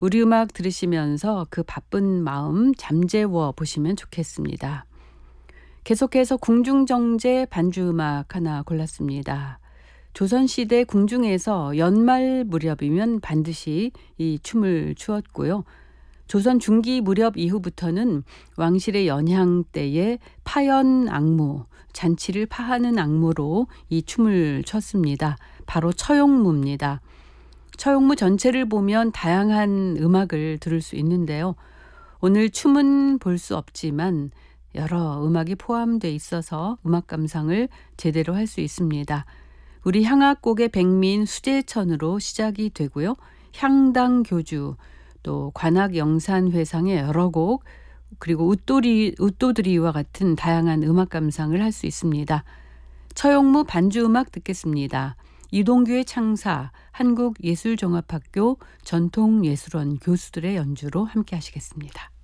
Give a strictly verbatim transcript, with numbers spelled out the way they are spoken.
우리 음악 들으시면서 그 바쁜 마음 잠재워 보시면 좋겠습니다. 계속해서 궁중정제 반주음악 하나 골랐습니다. 조선시대 궁중에서 연말 무렵이면 반드시 이 춤을 추었고요. 조선 중기 무렵 이후부터는 왕실의 연향 때에 파연 악무, 잔치를 파하는 악무로 이 춤을 췄습니다. 바로 처용무입니다. 처용무 전체를 보면 다양한 음악을 들을 수 있는데요. 오늘 춤은 볼 수 없지만 여러 음악이 포함되어 있어서 음악 감상을 제대로 할 수 있습니다. 우리 향악곡의 백민 수제천으로 시작이 되고요. 향당교주, 또 관악영산회상의 여러 곡, 그리고 웃도리, 웃도드리와 같은 다양한 음악 감상을 할 수 있습니다. 처용무 반주음악 듣겠습니다. 이동규의 창사, 한국예술종합학교 전통예술원 교수들의 연주로 함께 하시겠습니다.